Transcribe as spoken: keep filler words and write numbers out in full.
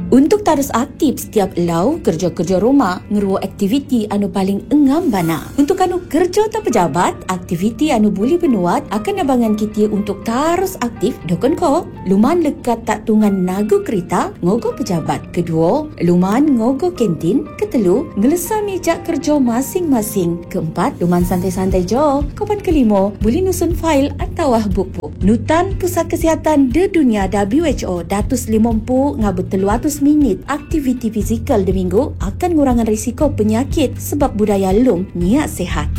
Untuk terus aktif setiap lau kerja-kerja rumah, ngeruo aktiviti anu paling engam bana. Untuk anu kerja atau pejabat, aktiviti anu boleh benuat akan abangan kita untuk terus aktif dokon ko. Luman lekat tak tungan nagu kereta, ngogo pejabat. Kedua, luman ngogo kantin. Ketelu, ngelesa meja kerja masing-masing. Keempat, luman santai-santai jo. Kapan kelima, boleh nusun fail atau book-book. Nutan Pusat Kesihatan di Dunia W H O datus lima puluh ngabu teluatus minit aktiviti fizikal di minggu akan ngurangan risiko penyakit sebab budaya lum niat sehat.